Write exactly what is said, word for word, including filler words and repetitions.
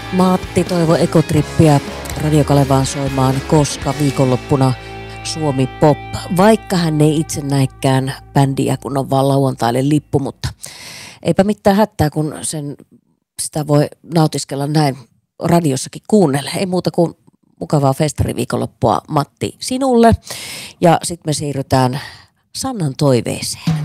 Matti toivoi ekotrippiä Radio Kalevaan soimaan, koska viikonloppuna Suomi Pop, vaikka hän ei itse näikään bändiä, kun on vaan lauantaille lippu, mutta eipä mitään hätää, kun sen, sitä voi nautiskella näin radiossakin kuunnella. Ei muuta kuin mukavaa festariviikonloppua Matti sinulle, ja sitten me siirrytään Sannan toiveeseen.